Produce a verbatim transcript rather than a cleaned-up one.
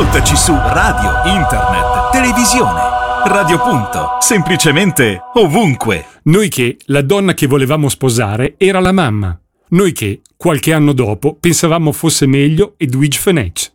Ascoltaci su radio, internet, televisione. Radio Punto, semplicemente ovunque. Noi che la donna che volevamo sposare era la mamma. Noi che, qualche anno dopo, pensavamo fosse meglio Edwige Fenech.